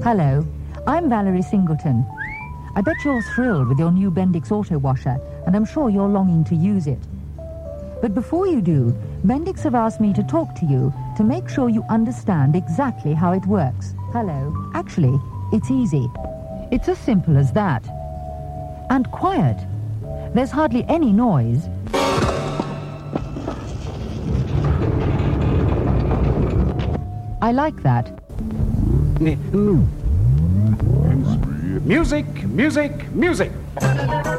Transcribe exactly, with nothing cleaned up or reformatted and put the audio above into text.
Hello, I'm Valerie Singleton. I bet you're thrilled with your new Bendix auto washer, and I'm sure you're longing to use it. But before you do, Bendix have asked me to talk to you to make sure you understand exactly how it works. Hello. Actually, it's easy. It's as simple as that. And quiet. There's hardly any noise. I like that. Music, music, music.